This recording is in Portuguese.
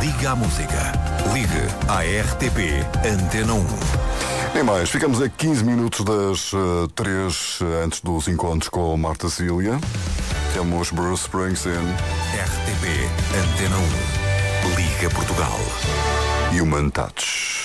Liga à música. Ligue à RTP Antena 1. Nem mais, ficamos a 15 minutos das 3 antes dos encontros com Marta Cília. Temos Bruce Springsteen. RTP Antena 1. Liga Portugal. Human Touch.